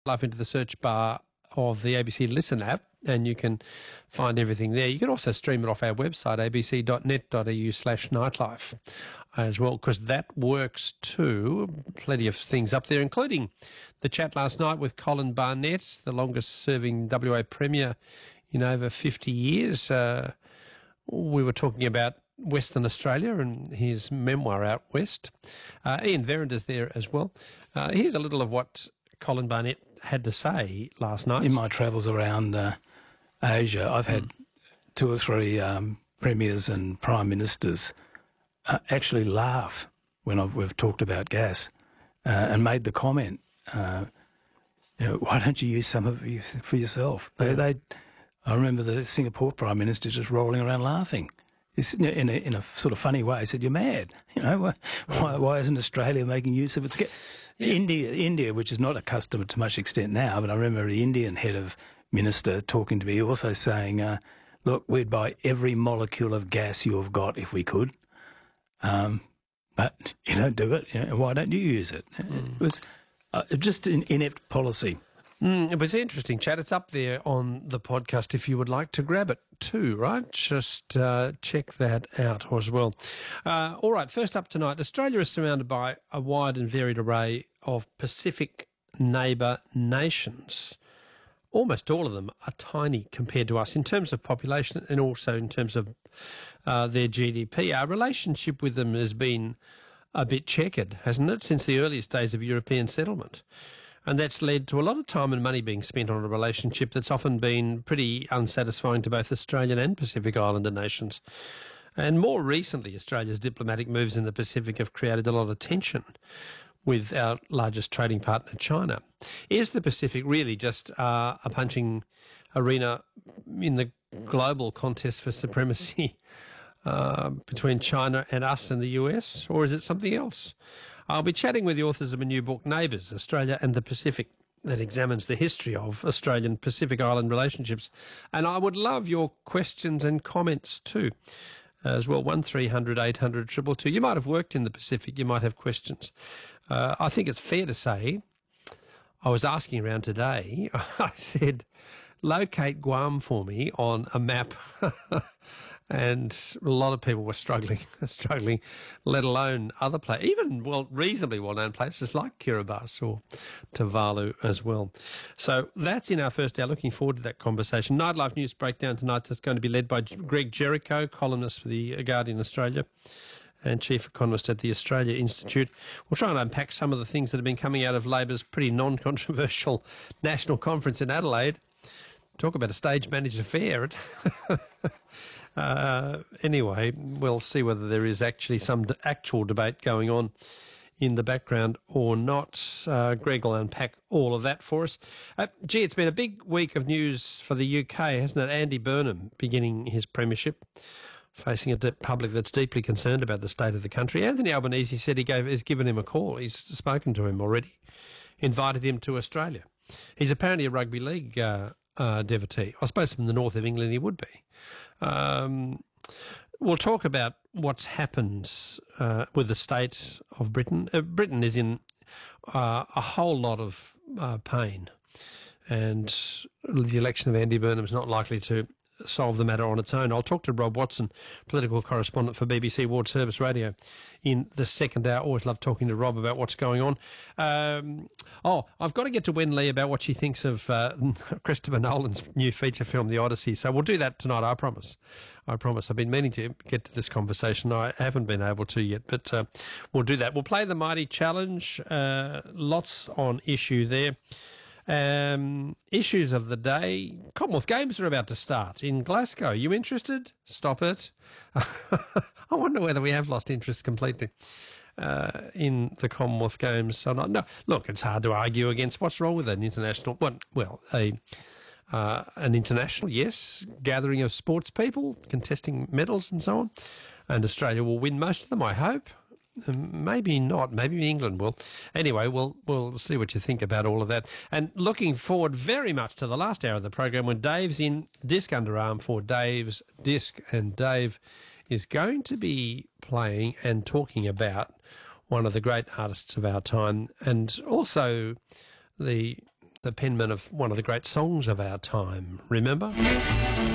Life into the search bar of the ABC Listen app, and you can find everything there. You can also stream it off our website, abc.net.au/nightlife as well, because that works too. Plenty of things up there, including the chat last night with Colin Barnett, the longest-serving WA Premier in over 50 years. We were talking about Western Australia and his memoir out west. Ian Verander's there as well. Here's a little of what Colin Barnett had to say last night. In my travels around Asia, I've had two or three premiers and prime ministers actually laugh when we've talked about gas and made the comment, why don't you use some of it for yourself? I remember the Singapore Prime Minister just rolling around laughing. In a sort of funny way, he said, "You're mad. Why isn't Australia making use of it?" India, which is not a customer to much extent now, but I remember the Indian head of minister talking to me, also saying, "Look, we'd buy every molecule of gas you have got if we could, but you don't do it. Why don't you use it?" It was just an inept policy. It was interesting chat. It's up there on the podcast if you would like to grab it too, right? Just check that out as well. All right, first up tonight, Australia is surrounded by a wide and varied array of Pacific neighbour nations. Almost all of them are tiny compared to us in terms of population and also in terms of their GDP. Our relationship with them has been a bit checkered, hasn't it, since the earliest days of European settlement? And that's led to a lot of time and money being spent on a relationship that's often been pretty unsatisfying to both Australian and Pacific Islander nations. And more recently, Australia's diplomatic moves in the Pacific have created a lot of tension with our largest trading partner, China. Is the Pacific really just a punching arena in the global contest for supremacy between China and us and the US, or is it something else? I'll be chatting with the authors of a new book, Neighbours, Australia and the Pacific, that examines the history of Australian Pacific Island relationships. And I would love your questions and comments too, as well. 1300 800 222. You might have worked in the Pacific. You might have questions. I think it's fair to say, I was asking around today, I said, locate Guam for me on a map. And a lot of people were struggling, let alone other places, even, reasonably well-known places like Kiribati or Tuvalu as well. So that's in our first hour. Looking forward to that conversation. Nightlife News Breakdown tonight is going to be led by Greg Jericho, columnist for the Guardian Australia and chief economist at the Australia Institute. We'll try and unpack some of the things that have been coming out of Labor's pretty non-controversial national conference in Adelaide. Talk about a stage-managed affair. Anyway, we'll see whether there is actually some actual debate going on in the background or not. Greg will unpack all of that for us. It's been a big week of news for the UK, hasn't it? Andy Burnham beginning his premiership, facing a public that's deeply concerned about the state of the country. Anthony Albanese said has given him a call. He's spoken to him already, invited him to Australia. He's apparently a rugby league devotee. I suppose from the north of England he would be. We'll talk about what's happened with the state of Britain. Britain is in a whole lot of pain, and the election of Andy Burnham is not likely to solve the matter on its own. I'll talk to Rob Watson, political correspondent for BBC World Service Radio, in the second hour. Always love talking to Rob about what's going on. I've got to get to Wen Lee about what she thinks of Christopher Nolan's new feature film, The Odyssey. So we'll do that tonight, I promise. I've been meaning to get to this conversation. I haven't been able to yet, but we'll do that. We'll play the Mighty Challenge. Lots on issue there. Issues of the day. Commonwealth Games are about to start in Glasgow. You interested? Stop it. I wonder whether we have lost interest completely in the Commonwealth Games or not. No, look, it's hard to argue against what's wrong with an international, an international, yes, gathering of sports people contesting medals and so on. And Australia will win most of them, I hope. Maybe not. Maybe England will. Anyway, we'll see what you think about all of that. And looking forward very much to the last hour of the program when Dave's in Disc Underarm for Dave's Disc. And Dave is going to be playing and talking about one of the great artists of our time and also the the penman of one of the great songs of our time. Remember?